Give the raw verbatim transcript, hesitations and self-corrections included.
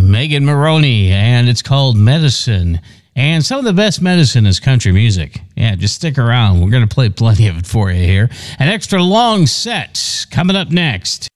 Megan Maroney, and it's called Medicine. And some of the best medicine is country music. Yeah, just stick around. We're going to play plenty of it for you here. An extra long set coming up next.